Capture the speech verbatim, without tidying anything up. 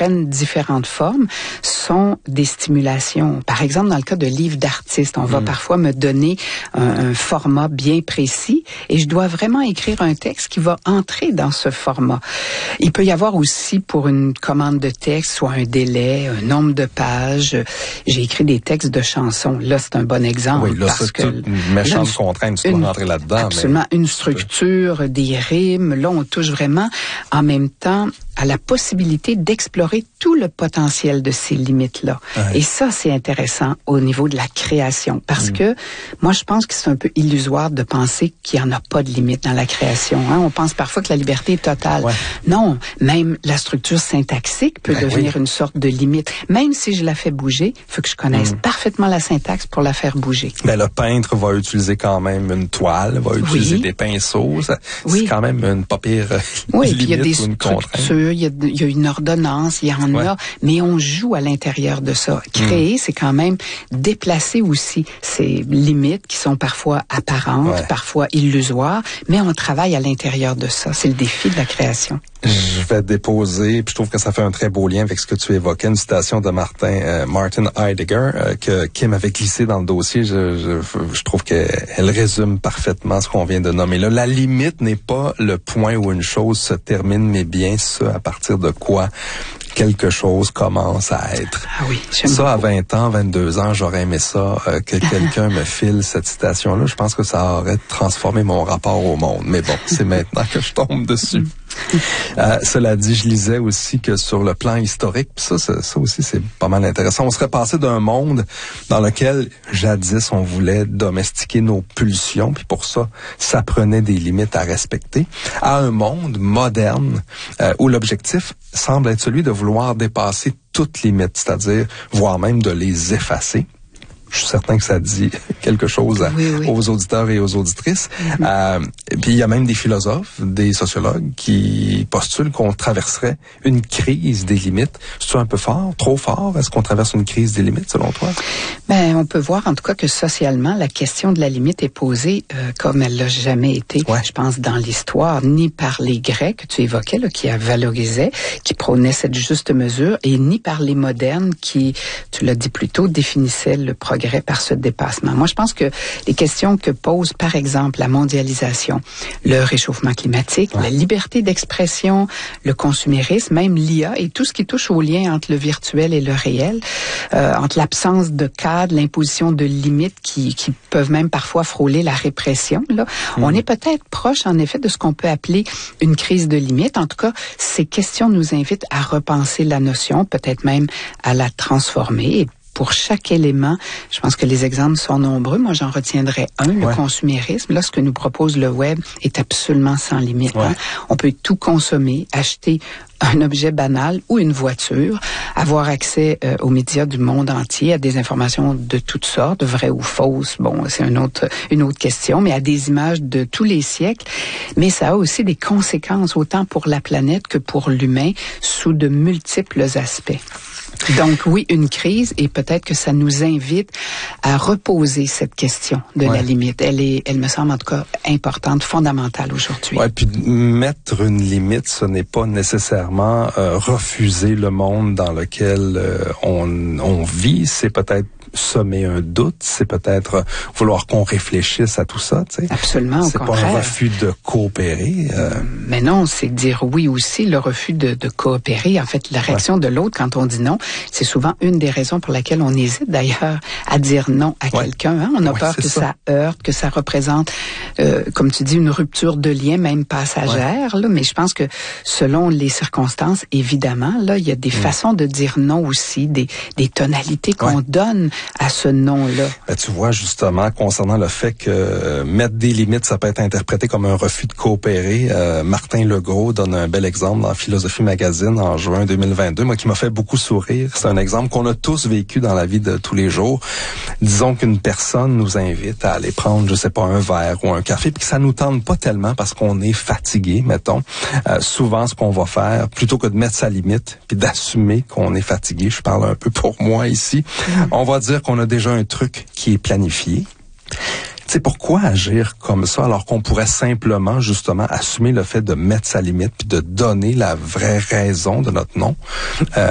prennent différentes formes, sont des stimulations. Par exemple, dans le cas de livres d'artistes, on va mmh. parfois me donner un, un format bien précis et je dois vraiment écrire un texte qui va entrer dans ce format. Il peut y avoir aussi pour une commande de texte, soit un délai, un nombre de pages. J'ai écrit des textes de chansons. Là, c'est un bon exemple. Oui, là, parce c'est que une méchante là, contrainte, tu une, dois rentrer là-dedans. Absolument, mais... une structure, des rimes. Là, on touche vraiment en même temps à la possibilité d'explorer tout le potentiel de ces limites-là. Ouais. Et ça, c'est intéressant au niveau de la création. Parce mmh. que moi, je pense que c'est un peu illusoire de penser qu'il n'y en a pas de limite dans la création. Hein? On pense parfois que la liberté est totale. Ouais. Non, même la structure syntaxique peut ben devenir oui. une sorte de limite. Même si je la fais bouger, il faut que je connaisse mmh. parfaitement la syntaxe pour la faire bouger. Ben, le peintre va utiliser quand même une toile, va utiliser oui. des pinceaux. Ça, oui. C'est quand même une pas pire oui, limite puis il y a des ou une contrainte. Il y, a, il y a une ordonnance, il y en ouais. a, mais on joue à l'intérieur de ça. Créer, mmh. c'est quand même déplacer aussi ces limites qui sont parfois apparentes, ouais. parfois illusoires, mais on travaille à l'intérieur de ça. C'est le défi de la création. Je vais déposer, puis je trouve que ça fait un très beau lien avec ce que tu évoquais, une citation de Martin euh, Martin Heidegger euh, que Kim avait glissé dans le dossier. Je, je, je trouve qu'elle résume parfaitement ce qu'on vient de nommer là. La limite n'est pas le point où une chose se termine, mais bien ce à partir de quoi quelque chose commence à être. Ah oui, ça, à vingt ans, vingt-deux ans, j'aurais aimé ça, euh, que quelqu'un me file cette citation-là. Je pense que ça aurait transformé mon rapport au monde. Mais bon, c'est maintenant que je tombe dessus. Euh, cela dit, je lisais aussi que sur le plan historique, ça, ça, ça aussi c'est pas mal intéressant, on serait passé d'un monde dans lequel jadis on voulait domestiquer nos pulsions, puis pour ça, ça prenait des limites à respecter, à un monde moderne euh, où l'objectif semble être celui de vouloir dépasser toutes limite, c'est-à-dire voire même de les effacer. Je suis certain que ça dit quelque chose à, oui, oui. aux auditeurs et aux auditrices. Mm-hmm. Euh, puis il y a même des philosophes, des sociologues qui postulent qu'on traverserait une crise des limites. C'est un peu fort, trop fort? Est-ce qu'on traverse une crise des limites selon toi? Ben, on peut voir en tout cas que socialement, la question de la limite est posée euh, comme elle l'a jamais été, ouais. je pense, dans l'histoire, ni par les Grecs que tu évoquais, là, qui valorisaient, qui prônaient cette juste mesure, et ni par les modernes qui, tu l'as dit plus tôt, définissaient le progrès par ce dépassement. Moi, je pense que les questions que pose, par exemple, la mondialisation, le réchauffement climatique, ouais. la liberté d'expression, le consumérisme, même l'I A et tout ce qui touche au lien entre le virtuel et le réel, euh, entre l'absence de cadre, l'imposition de limites qui, qui peuvent même parfois frôler la répression, là, mmh. on est peut-être proche, en effet, de ce qu'on peut appeler une crise de limites. En tout cas, ces questions nous invitent à repenser la notion, peut-être même à la transformer. Et pour chaque élément, je pense que les exemples sont nombreux. Moi, j'en retiendrai un, le ouais. consumérisme. Là, ce que nous propose le web est absolument sans limite. Ouais. Hein. On peut tout consommer, acheter un objet banal ou une voiture, avoir accès euh, aux médias du monde entier, à des informations de toutes sortes, vraies ou fausses, bon, c'est une autre, une autre question, mais à des images de tous les siècles. Mais ça a aussi des conséquences, autant pour la planète que pour l'humain, sous de multiples aspects. Donc oui, une crise, et peut-être que ça nous invite à reposer cette question de ouais. la limite. Elle est, elle me semble en tout cas importante, fondamentale aujourd'hui. Ouais, puis mettre une limite, ce n'est pas nécessairement euh, refuser le monde dans lequel euh, on, on vit. C'est peut-être semer un doute, c'est peut-être vouloir qu'on réfléchisse à tout ça, tu sais. Absolument, au c'est contraire. C'est pas un refus de coopérer. Euh... Mais non, c'est dire oui aussi, le refus de, de coopérer. En fait, la réaction ouais. de l'autre quand on dit non, c'est souvent une des raisons pour laquelle on hésite d'ailleurs à dire non à ouais. quelqu'un. Hein? On a ouais, peur que ça. ça heurte, que ça représente, euh, comme tu dis, une rupture de lien, même passagère. Ouais. Là. Mais je pense que selon les circonstances, évidemment, là, il y a des mmh. façons de dire non aussi, des, des tonalités qu'on ouais. donne à ce nom-là. Ben, tu vois, justement, concernant le fait que euh, mettre des limites, ça peut être interprété comme un refus de coopérer. Euh, Martin Legros donne un bel exemple dans Philosophie Magazine en juin deux mille vingt-deux, moi qui m'a fait beaucoup sourire. C'est un exemple qu'on a tous vécu dans la vie de tous les jours. Disons qu'une personne nous invite à aller prendre, je sais pas, un verre ou un café, puis que ça nous tente pas tellement parce qu'on est fatigué, mettons. Euh, souvent, ce qu'on va faire, plutôt que de mettre sa limite, puis d'assumer qu'on est fatigué, je parle un peu pour moi ici, mmh. on va dire qu'on a déjà un truc qui est planifié. C'est pourquoi agir comme ça alors qu'on pourrait simplement justement assumer le fait de mettre sa limite puis de donner la vraie raison de notre non. Euh,